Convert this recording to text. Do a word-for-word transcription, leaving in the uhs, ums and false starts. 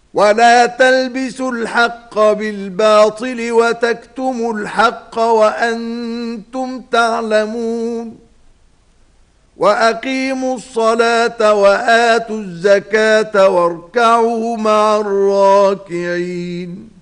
ولا تلبسوا الحق بالباطل وتكتموا الحق وأنتم تعلمون وأقيموا الصلاة وآتوا الزكاة واركعوا مع الراكعين